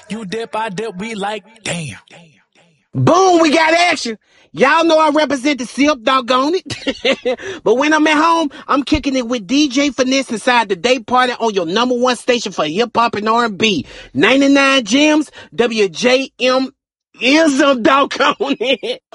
You dip, I dip, we like, damn. Boom, we got action. Y'all know I represent the SIP, doggone it. But when I'm at home, I'm kicking it with DJ Finesse inside the day party on your number one station for hip hop and R&B. 99 Gems, WJM ism, doggone it.